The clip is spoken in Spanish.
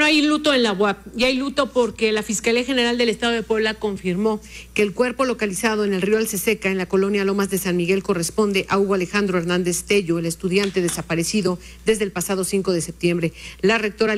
Bueno, hay luto en la UAP y hay luto porque la Fiscalía General del Estado de Puebla confirmó que el cuerpo localizado en el río Alceseca, en la colonia Lomas de San Miguel, corresponde a Hugo Alejandro Hernández Tello, el estudiante desaparecido desde el pasado 5 de septiembre. La rectora